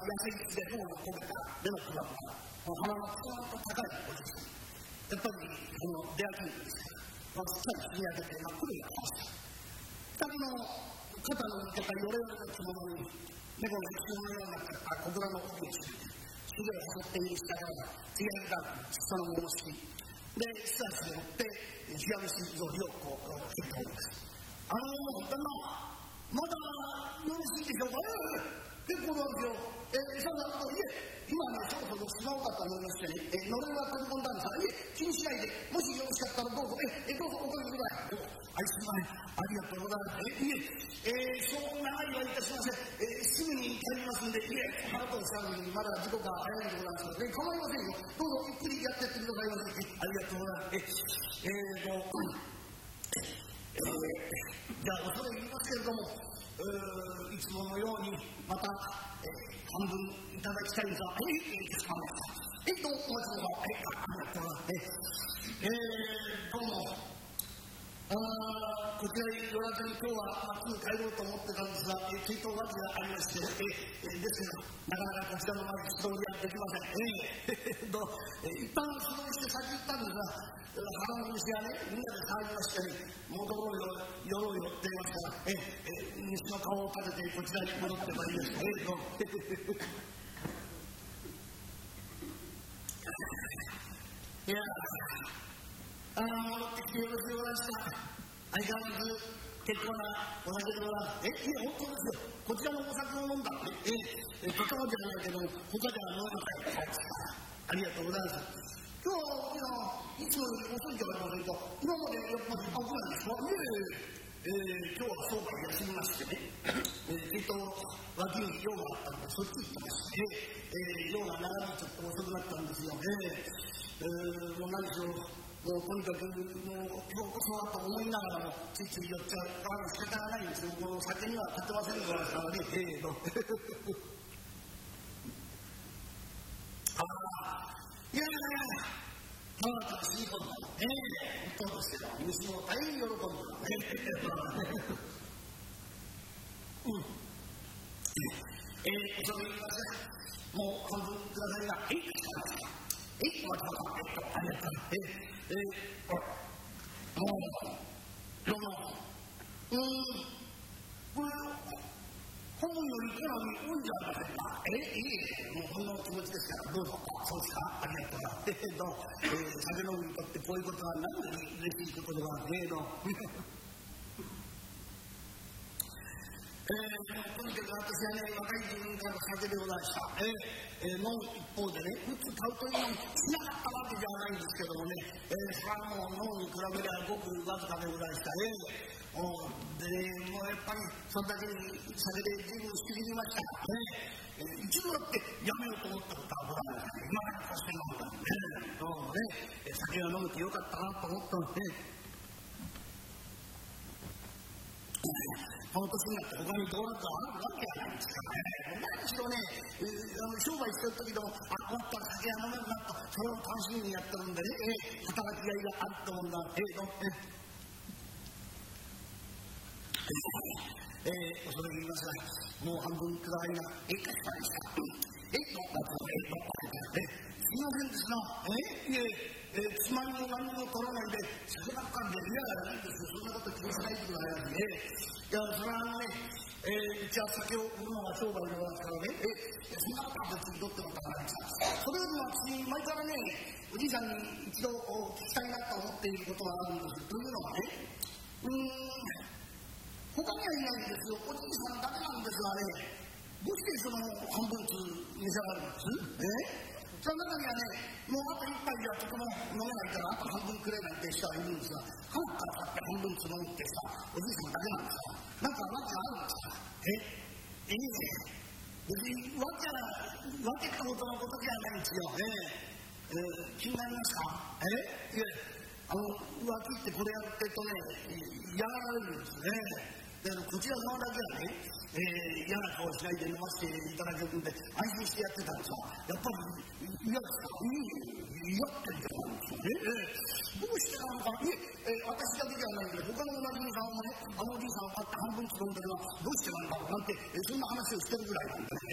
安い地で頬が焦げた目のクラブが鼻がツーンと高いおじさん。やっぱり出会いですから、しっかり日に当てて真っ黒い顔した。二人の肩の抜けたヨレヨレの着物に猫の一瞬のような小倉の帯をついて、ひげを誘っている下から艶がそのもの式で素足によって冷や飯通りをこう引いております。旦那、まだよろしいでしょうか。結構なんですよ。そんなこといえ、今ね、そろそろしまおうかと思いましてね、のれんが飛び込んだんですが、いえ、気にしないで、もしよろしかったらどうぞ、どうぞおかけください。すみません、ありがとうございます。そう長いはいたしません。すぐに帰りますんで、腹と騒ぎにまだ時刻が早いでございますので、構いませんよ。どうぞゆっくりやってってくださいませ。ありがとうございます。じゃあ、恐れ入りますけれども、いつものようにまた、半分いただきたいんですが、どうもお待ちください。ありがとうございます。どうも。こちらに寄らずに今日はすぐ帰ろうと思ってたんですが、ちょいと訳がありまして、ですが、なかなかこちらの前に素通りはできません。一旦素通りして先行ったんですが、腹の虫がね、みんなで騒ぎましてね、戻ろうよ、寄ろうよって言いましたら、西の顔を立ててこちらに戻ってまいりました。いや戻ってきてよろしゅうございました。相変わらず結構なお酒でございます。本当ですよ。こちらのお酒を飲んだって、とてもじゃないけども、他では飲めません。ありがとうございます。今日、いつもより遅いとか言われると、今までやっぱり危ないですか。今日は商売休みましてね、脇に用があったので、そっち行ってまして、用が長引いちゃって遅くなったんですよ。もう何しろ、もうとにかく、もう今日こそはと思いながらも、ついつい寄っちゃう、仕方がないんですよ。この酒には勝てませんからね、いやまだしいことだ。本当ですよ。虫も大変喜んでる。おそれ言いません。もう半分くださいが、お待ちください。ありがとうございます。どうも。これ、本より好み多いんじゃありませんか。もうほんの気持ちですから、どうぞ。そうですか。ありがとうございます。酒飲みにとってこういうことは何より嬉しいことではねえの。とにかく私はね、若い自分からの酒でございました。飲む一方でね、打つ買うというのにしなかったわけじゃないんですけどもね、それはもう飲むに比べればごくわずかでございました。もうやっぱりそれだけに酒で随分しきりましたからね、一度だってやめようと思ったことはございません。今からこうして飲んだんでね、酒が飲むてよかったなと思ったので、この年になって他に道楽があるわけはないんですからね。何しろね、商売してる時でも、終わったら酒が飲めるなと、それを楽しみにやってるんでね、働きがいがあると思うんだ。恐れ入りますが、もう半分くださいが、かしこまりました。すみませんですが、つまみも何も取らないで、酒ばっかりで嫌がないんですよ。そんなこと気にしないでくださいね。いや、それはね、うちは酒を売るのが商売でございますからね、そんなことは別にとってもらわないんですが、それよりも私、前からね、おじいさんに一度聞きたいなと思っていることがあるんです。というのはね、他にはいないんですよ。おじいさんだけなんですがね、どうしてその半分ずつ召し上がるんですその中にはね、もうあと一杯じゃとても飲めないからあと半分くれなんて人はいるんですが、半から買って半分つ飲むってさ、おじいさんだけなんですよ。なんか訳あるんですか。別に訳ってことのことじゃないんですよ。気になりますか。浮気ってこれやってるとね、嫌がられるんですね。だからこちら側だけはね、嫌な顔しないで飲ませていただけるんで安心してやってたんですが、やっぱり嫌ですか。嫌ってんじゃないんですよね。どうしてなのか、私だけじゃないんで、他の同じさんもね、おじいさんを買って半分つ飲んでるのはどうしてなんだろうなんて、そんな話をしてるぐらいなんで